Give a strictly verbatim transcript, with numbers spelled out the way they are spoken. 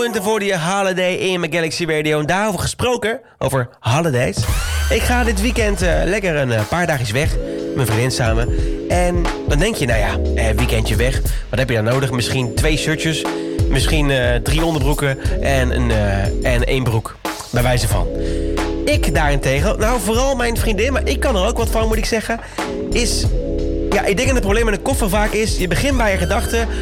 doelpunten voor die holiday in mijn Galaxy Radio. En daarover gesproken, over holidays. Ik ga dit weekend uh, lekker een uh, paar dagjes weg. Met mijn vriendin samen. En dan denk je, nou ja, eh, weekendje weg. Wat heb je dan nodig? Misschien twee shirtjes. Misschien uh, drie onderbroeken. En, een, uh, en één broek. Bij wijze van. Ik daarentegen, nou vooral mijn vriendin, maar ik kan er ook wat van, moet ik zeggen. Is, ja, ik denk dat het probleem met een koffer vaak is, je begint bij je gedachten.